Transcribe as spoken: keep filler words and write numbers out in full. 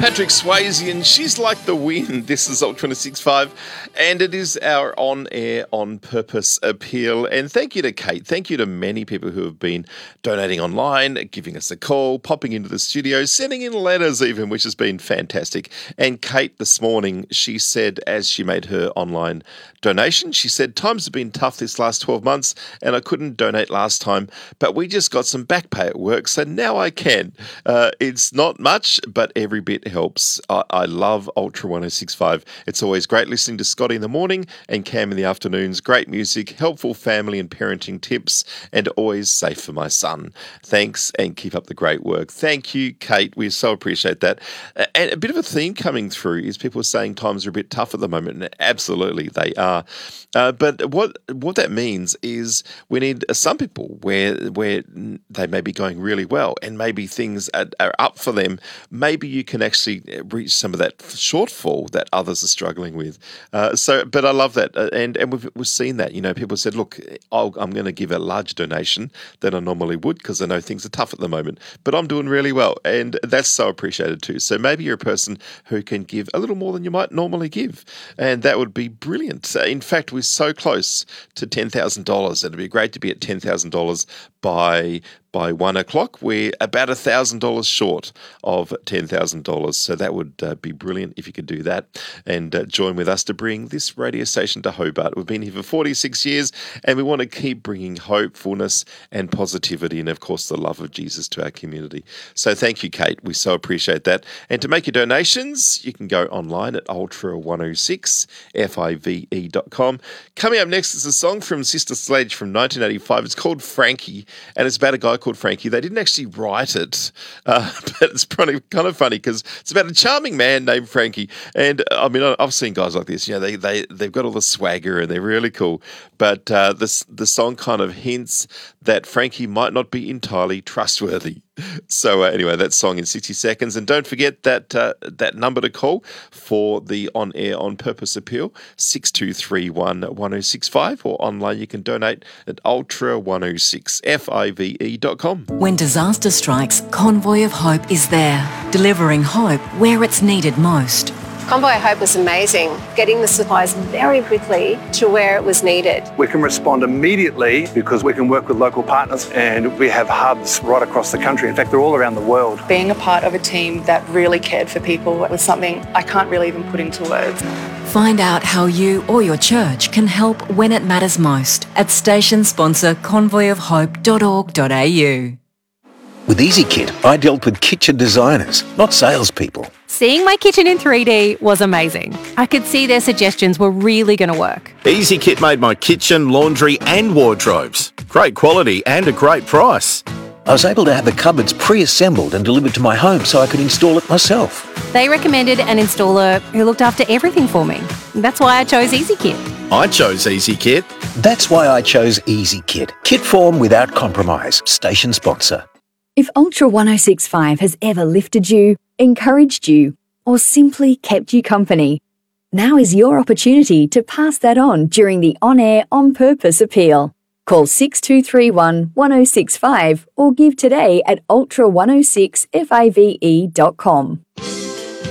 Patrick Swayze, and She's Like the Wind. This is Ultra twenty-six point five, and it is our on-air, on-purpose appeal. And thank you to Kate. Thank you to many people who have been donating online, giving us a call, popping into the studio, sending in letters even, which has been fantastic. And Kate this morning, she said, as she made her online donation, she said, times have been tough this last twelve months, and I couldn't donate last time, but we just got some back pay at work, so now I can. Uh, it's not much, but every bit helps. I, I love Ultra ten sixty-five. It's always great listening to Scotty in the morning and Cam in the afternoons. Great music, helpful family and parenting tips, and always safe for my son. Thanks, and keep up the great work. Thank you, Kate. We so appreciate that. And a bit of a theme coming through is people are saying times are a bit tough at the moment, and absolutely they are. Uh, but what what that means is we need some people where where they may be going really well, and maybe things are, are up for them. Maybe you can actually reach some of that shortfall that others are struggling with. Uh, so, but I love that, uh, and and we've, we've seen that. You know, people said, "Look, I'll, I'm going to give a larger donation than I normally would because I know things are tough at the moment, but I'm doing really well," and that's so appreciated too. So maybe you're a person who can give a little more than you might normally give, and that would be brilliant. In fact, we're so close to ten thousand dollars. It'd be great to be at ten thousand dollars by by one o'clock. We're about one thousand dollars short of ten thousand dollars. So that would uh, be brilliant if you could do that and uh, join with us to bring this radio station to Hobart. We've been here for forty-six years, and we want to keep bringing hope, fullness and positivity, and of course the love of Jesus to our community. So thank you, Kate. We so appreciate that. And to make your donations, you can go online at ultra ten six five dot com. Coming up next is a song from Sister Sledge from nineteen eighty-five. It's called Frankie, and it's about a guy called Frankie. They didn't actually write it, uh, but it's probably kind of funny because it's about a charming man named Frankie. And I mean, I've seen guys like this. You know, they they they've got all the swagger and they're really cool. But uh, this the song kind of hints that Frankie might not be entirely trustworthy. So uh, anyway, that song in sixty seconds. And don't forget that uh, that number to call for the on-air, on-purpose appeal, six two three one, one oh six five, or online you can donate at ultra ten six five dot com. When disaster strikes, Convoy of Hope is there, delivering hope where it's needed most. Convoy of Hope was amazing, getting the supplies very quickly to where it was needed. We can respond immediately because we can work with local partners, and we have hubs right across the country. In fact, they're all around the world. Being a part of a team that really cared for people was something I can't really even put into words. Find out how you or your church can help when it matters most at station sponsor convoy of hope dot org dot a u. With EasyKit, I dealt with kitchen designers, not salespeople. Seeing my kitchen in three D was amazing. I could see their suggestions were really going to work. EasyKit made my kitchen, laundry and wardrobes. Great quality and a great price. I was able to have the cupboards pre-assembled and delivered to my home so I could install it myself. They recommended an installer who looked after everything for me. That's why I chose EasyKit. I chose EasyKit. That's why I chose EasyKit. Kit form without compromise. Station sponsor. If Ultra ten sixty-five has ever lifted you, encouraged you, or simply kept you company, now is your opportunity to pass that on during the on-air, on-purpose appeal. Call six two three one, one oh six five or give today at ultra ten six five dot com.